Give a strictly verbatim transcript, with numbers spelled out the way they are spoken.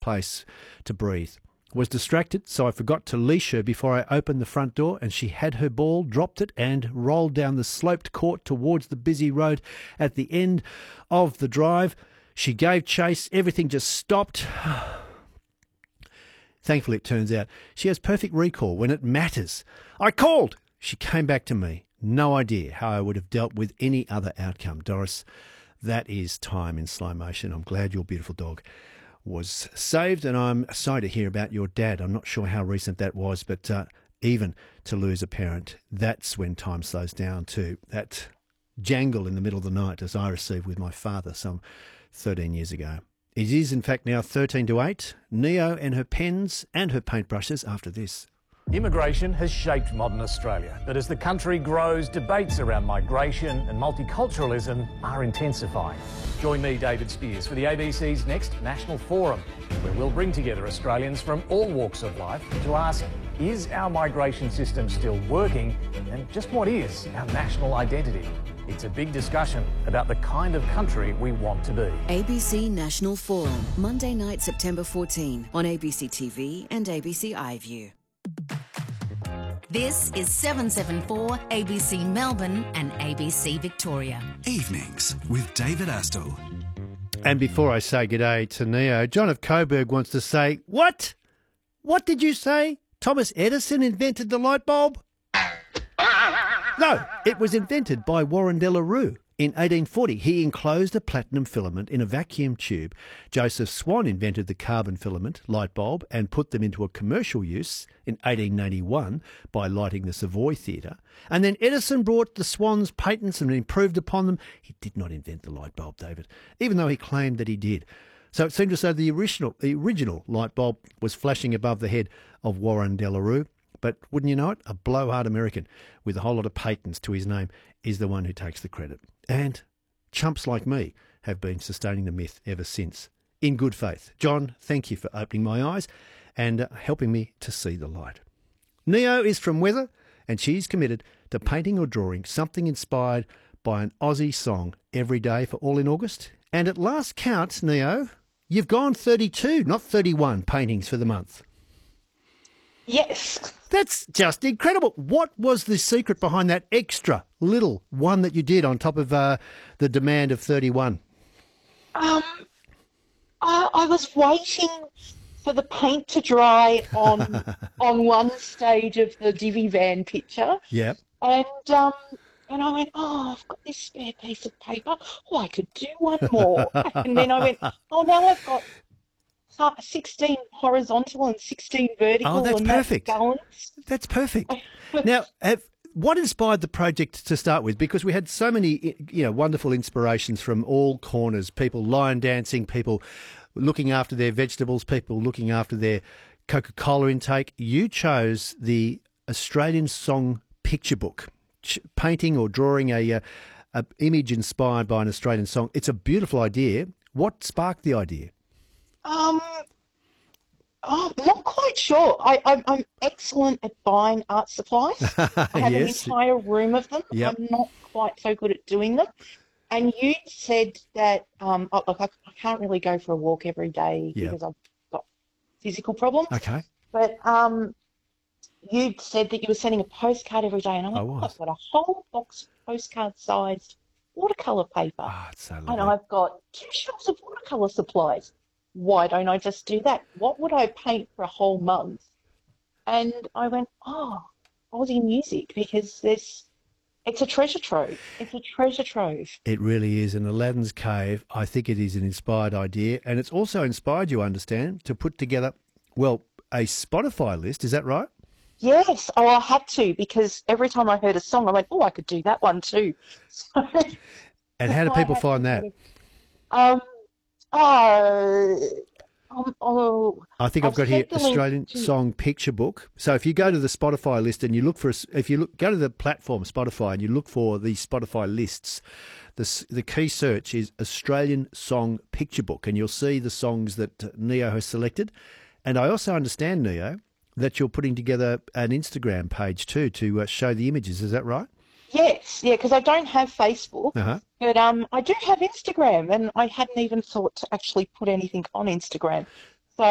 place to breathe. Was distracted, so I forgot to leash her before I opened the front door, and she had her ball, dropped it, and rolled down the sloped court towards the busy road at the end of the drive. She gave chase. Everything just stopped. Thankfully, it turns out she has perfect recall when it matters. I called. She came back to me. No idea how I would have dealt with any other outcome. Doris, that is time in slow motion. I'm glad your beautiful dog was saved, and I'm sorry to hear about your dad. I'm not sure how recent that was, but uh, even to lose a parent, that's when time slows down too. That jangle in the middle of the night as I received with my father some thirteen years ago. It is, in fact, now thirteen to eight. Neo and her pens and her paintbrushes after this. Immigration has shaped modern Australia, but as the country grows, debates around migration and multiculturalism are intensifying. Join me, David Spears, for the A B C's next National Forum, where we'll bring together Australians from all walks of life to ask, is our migration system still working, and just what is our national identity? It's a big discussion about the kind of country we want to be. A B C National Forum, Monday night, September fourteenth, on A B C T V and A B C iView. This is seven seven four A B C Melbourne and A B C Victoria. Evenings with David Astle. And before I say g'day to Neo, John of Coburg wants to say, what? What did you say? Thomas Edison invented the light bulb? No, it was invented by Warren de la Rue. In eighteen forty, he enclosed a platinum filament in a vacuum tube. Joseph Swan invented the carbon filament light bulb and put them into a commercial use in eighteen eighty-one by lighting the Savoy Theatre. And then Edison brought the Swan's patents and improved upon them. He did not invent the light bulb, David, even though he claimed that he did. So it seemed as though the original, the original light bulb was flashing above the head of Warren de la Rue. But wouldn't you know it, a blowhard American with a whole lot of patents to his name is the one who takes the credit. And chumps like me have been sustaining the myth ever since, in good faith. John, thank you for opening my eyes and uh, helping me to see the light. Neo is from Weather, and she's committed to painting or drawing something inspired by an Aussie song every day for all in August. And at last count, Neo, you've gone thirty-two, not thirty-one paintings for the month. Yes. That's just incredible. What was the secret behind that extra little one that you did on top of uh, the demand of thirty-one? Um, I, I was waiting for the paint to dry on on one stage of the Divvy Van picture. Yeah. And um, and I went, oh, I've got this spare piece of paper. Oh, I could do one more. And then I went, oh, now I've got sixteen horizontal and sixteen vertical. Oh, that's and perfect. That's balanced. That's perfect. Now, have, what inspired the project to start with? Because we had so many, you know, wonderful inspirations from all corners. People line dancing, people looking after their vegetables, people looking after their Coca-Cola intake. You chose the Australian Song Picture Book, painting or drawing a, a, a image inspired by an Australian song. It's a beautiful idea. What sparked the idea? Um, oh, I'm not quite sure. I, I, I'm excellent at buying art supplies. I have Yes. an entire room of them. Yep. I'm not quite so good at doing them. And you said that, um, oh, look, I, I can't really go for a walk every day Yep. because I've got physical problems. Okay. But um, you said that you were sending a postcard every day, and I went, I oh, was. I've got a whole box of postcard-sized watercolour paper. Ah, it's so And lovely. I've got two shelves of watercolour supplies. Why don't I just do that? What would I paint for a whole month? And I went, oh, Aussie music, because there's, it's a treasure trove. It's a treasure trove. It really is. And Aladdin's Cave, I think it is an inspired idea. And it's also inspired, you understand, to put together, well, a Spotify list. Is that right? Yes, oh, I had to, because every time I heard a song, I went, oh, I could do that one too. So, And how do I people had find to that? sort of- Um, oh, um, oh, I think I've I've got here sent the link Australian to- Song Picture Book. So if you go to the Spotify list and you look for, if you look, go to the platform Spotify and you look for the Spotify lists, the s- the key search is Australian Song Picture Book, and you'll see the songs that Neo has selected. And I also understand, Neo, that you're putting together an Instagram page too to uh, show the images. Is that right? yes, yeah, because I don't have Facebook. Uh-huh. But um, I do have Instagram, and I hadn't even thought to actually put anything on Instagram.